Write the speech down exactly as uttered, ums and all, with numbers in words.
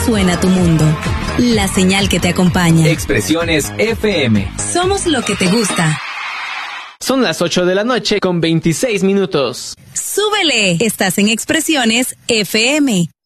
suena tu mundo. La señal que te acompaña. Expresiones F M. Somos lo que te gusta. Son las ocho de la noche con veintiséis minutos. ¡Súbele! Estás en Expresiones F M.